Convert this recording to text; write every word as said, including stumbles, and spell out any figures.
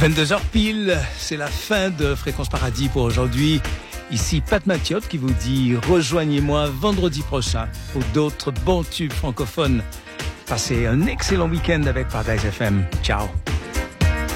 vingt-deux heures pile, c'est la fin de Fréquence Paradis pour aujourd'hui. Ici Pat Mathiot qui vous dit rejoignez-moi vendredi prochain pour d'autres bons tubes francophones. Passez un excellent week-end avec Paradise F M. Ciao.